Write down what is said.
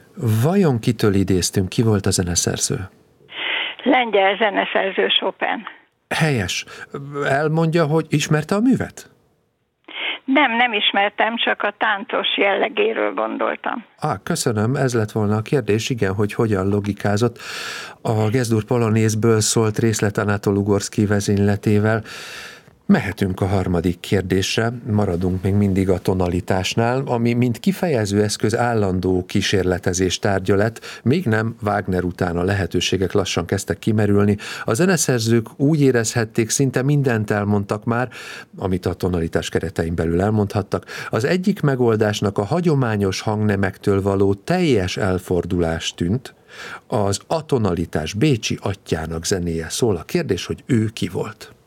Vajon kitől idéztünk? Ki volt a zeneszerző? Lengyel zeneszerző Chopin. Helyes. Elmondja, hogy ismerte a művet? Nem ismertem, csak a táncos jellegéről gondoltam. Köszönöm, ez lett volna a kérdés, igen, hogy hogyan logikázott. A Gesdur Polonézből szólt részlet Anatol Ugorszky vezényletével. Mehetünk a harmadik kérdésre, maradunk még mindig a tonalitásnál, ami mint kifejező eszköz állandó kísérletezés tárgya lett, még nem Wagner után a lehetőségek lassan kezdtek kimerülni. A zeneszerzők úgy érezhették, szinte mindent elmondtak már, amit a tonalitás keretein belül elmondhattak. Az egyik megoldásnak a hagyományos hangnemektől való teljes elfordulás tűnt, az atonalitás bécsi atyjának zenéje. Szól a kérdés, hogy ő ki volt.